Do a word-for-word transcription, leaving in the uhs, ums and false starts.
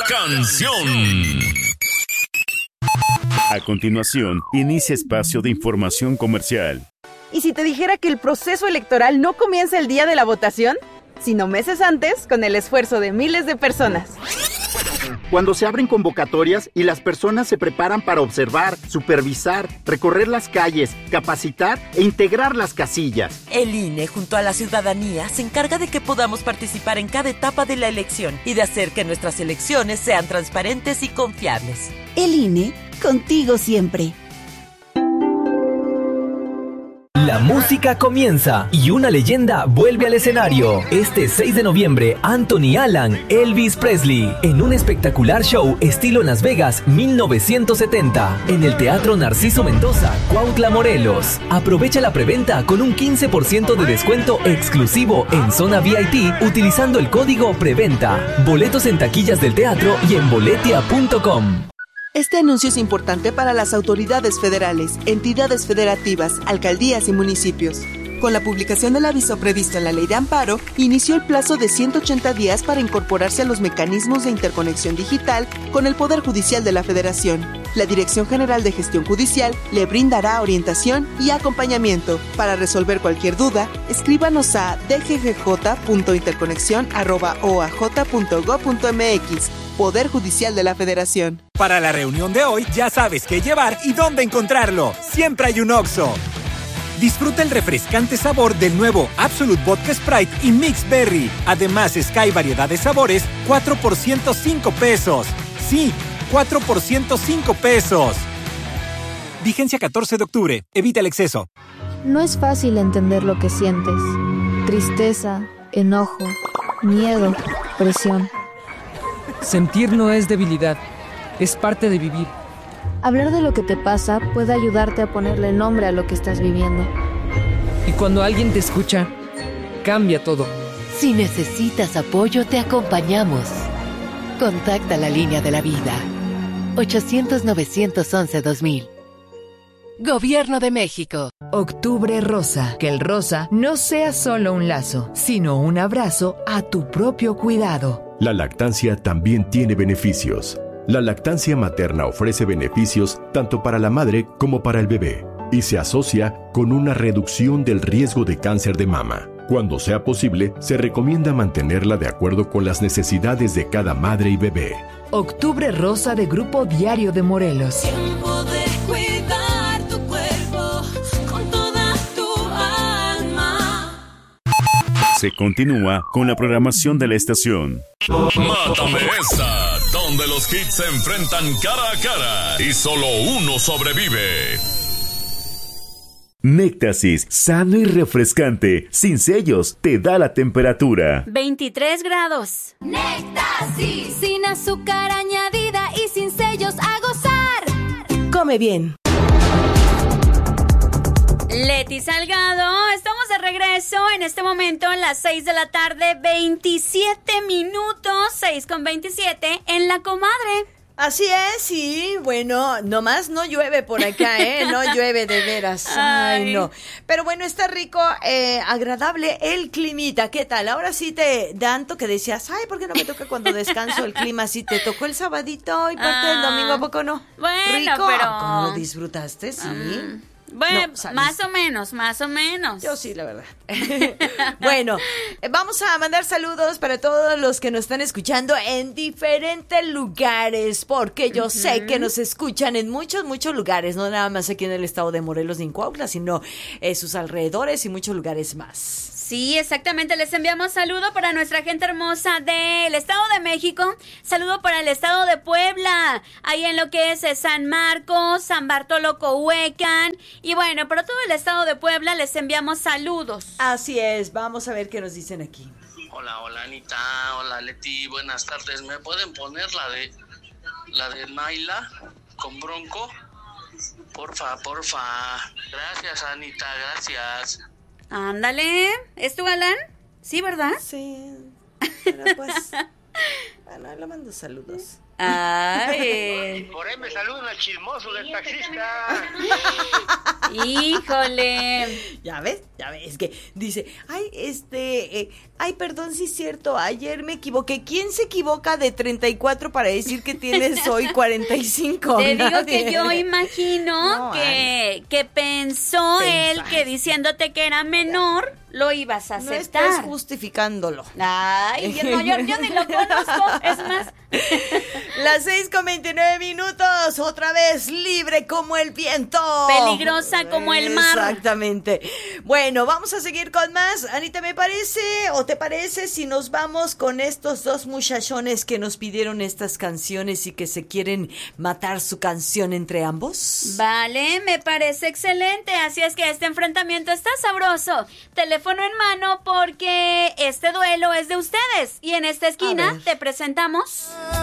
canción. A continuación, inicia espacio de información comercial. ¿Y si te dijera que el proceso electoral no comienza el día de la votación, sino meses antes, con el esfuerzo de miles de personas? Cuando se abren convocatorias y las personas se preparan para observar, supervisar, recorrer las calles, capacitar e integrar las casillas. El I N E, junto a la ciudadanía, se encarga de que podamos participar en cada etapa de la elección y de hacer que nuestras elecciones sean transparentes y confiables. El I N E, contigo siempre. La música comienza y una leyenda vuelve al escenario. Este seis de noviembre, Anthony Allen, Elvis Presley, en un espectacular show estilo Las Vegas mil novecientos setenta, en el Teatro Narciso Mendoza, Cuautla, Morelos. Aprovecha la preventa con un quince por ciento de descuento exclusivo en zona V I P utilizando el código PREVENTA. Boletos en taquillas del teatro y en boletia punto com. Este anuncio es importante para las autoridades federales, entidades federativas, alcaldías y municipios. Con la publicación del aviso previsto en la Ley de Amparo, inició el plazo de ciento ochenta días para incorporarse a los mecanismos de interconexión digital con el Poder Judicial de la Federación. La Dirección General de Gestión Judicial le brindará orientación y acompañamiento. Para resolver cualquier duda, escríbanos a d g g j punto interconexión arroba o a j punto gob punto m x. Poder Judicial de la Federación. Para la reunión de hoy, ya sabes qué llevar y dónde encontrarlo. Siempre hay un Oxxo. Disfruta el refrescante sabor del nuevo Absolut Vodka Sprite y Mix Berry. Además, Sky variedad de sabores, cuatro por ciento cinco pesos. Sí, cuatro por ciento cinco pesos. Vigencia catorce de octubre. Evita el exceso. No es fácil entender lo que sientes. Tristeza, enojo, miedo, presión. Sentir no es debilidad, es parte de vivir. Hablar de lo que te pasa puede ayudarte a ponerle nombre a lo que estás viviendo. Y cuando alguien te escucha, cambia todo. Si necesitas apoyo, te acompañamos. Contacta la línea de la vida. ochocientos, novecientos once, dos mil. Gobierno de México. Octubre Rosa. Que el rosa no sea solo un lazo, sino un abrazo a tu propio cuidado. La lactancia también tiene beneficios. La lactancia materna ofrece beneficios tanto para la madre como para el bebé y se asocia con una reducción del riesgo de cáncer de mama. Cuando sea posible, se recomienda mantenerla de acuerdo con las necesidades de cada madre y bebé. Octubre Rosa de Grupo Diario de Morelos. Tiempo de cuidar tu cuerpo con toda tu alma. Se continúa con la programación de la estación. Mátame esa, donde los hits se enfrentan cara a cara y solo uno sobrevive. Néctasis, sano y refrescante, sin sellos, te da la temperatura. veintitrés grados. Néctasis, sin azúcar añadida y sin sellos, a gozar. Come bien. Leti Salgado, estamos de regreso en este momento a las seis de la tarde, veintisiete minutos, seis con veintisiete en La Comadre. Así es, sí, bueno, nomás no llueve por acá, ¿eh? No llueve de veras, ay, ay no. Pero bueno, está rico, eh, agradable el climita, ¿qué tal? Ahora sí te danto que decías, ay, ¿por qué no me toca cuando descanso el clima? Si te tocó el sabadito y parte ah, del domingo, ¿a poco no? Bueno, rico, pero... ¿cómo lo disfrutaste? Sí. Um... Bueno, no, más o menos, más o menos. Yo sí, la verdad. Bueno, vamos a mandar saludos para todos los que nos están escuchando en diferentes lugares, porque yo uh-huh. sé que nos escuchan en muchos, muchos lugares, no nada más aquí en el estado de Morelos ni en Cuautla, sino en sus alrededores y muchos lugares más. Sí, exactamente. Les enviamos saludo para nuestra gente hermosa del Estado de México. Saludo para el Estado de Puebla, ahí en lo que es San Marcos, San Bartolo Cohuecan. Y bueno, para todo el Estado de Puebla les enviamos saludos. Así es, vamos a ver qué nos dicen aquí. Hola, hola Anita, hola Leti, buenas tardes. ¿Me pueden poner la de la de Naila con Bronco? Porfa, porfa. Gracias, Anita, gracias. Ándale, ¿es tu galán? Sí, ¿verdad? Sí, pero pues, bueno, le mando saludos. Ay. Por ahí me saludan al chismoso del taxista. Híjole. Ya ves, ya ves que dice, ay, este, eh, ay, perdón, sí es cierto, ayer me equivoqué. ¿Quién se equivoca de treinta y cuatro para decir que tienes hoy cuarenta y cinco? Te digo Nadie. que yo imagino No, que, que pensó él que diciéndote que era menor, lo ibas a No aceptar. estás justificándolo. Ay, no, yo, yo ni lo conozco, es más. Las seis con veintinueve minutos, otra vez libre como el viento. Peligrosa como el mar. Exactamente. Bueno, vamos a seguir con más. Anita, ¿me parece o te parece si nos vamos con estos dos muchachones que nos pidieron estas canciones y que se quieren matar su canción entre ambos? Vale, me parece excelente. Así es que este enfrentamiento está sabroso. Teléfono en mano porque este duelo es de ustedes. Y en esta esquina te presentamos...